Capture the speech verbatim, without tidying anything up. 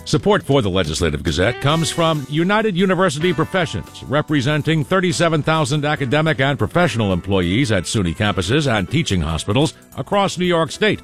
Support for the Legislative Gazette comes from United University Professions, representing thirty-seven thousand academic and professional employees at SUNY campuses and teaching hospitals across New York State.